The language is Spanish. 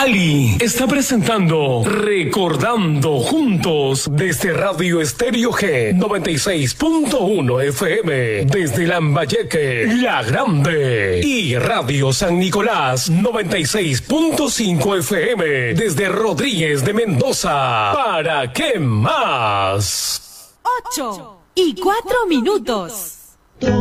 Ali está presentando Recordando Juntos desde Radio Estéreo G 96.1 FM desde Lambayeque, La Grande, y Radio San Nicolás 96.5 FM desde Rodríguez de Mendoza. ¿Para qué más? 8:04.